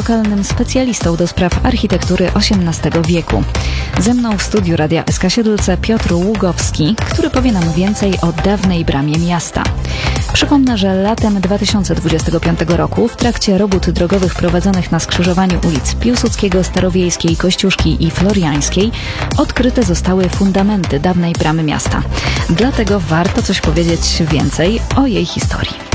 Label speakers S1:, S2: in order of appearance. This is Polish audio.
S1: lokalnym specjalistą do spraw architektury XVIII wieku. Ze mną w studiu Radia SK Siedlce Piotr Ługowski, który powie nam więcej o dawnej bramie miasta. Przypomnę, że latem 2025 roku w trakcie robót drogowych prowadzonych na skrzyżowaniu ulic Piłsudskiego, Starowiejskiej, Kościuszki i Floriańskiej odkryte zostały fundamenty dawnej bramy miasta. Dlatego warto coś powiedzieć więcej o jej historii.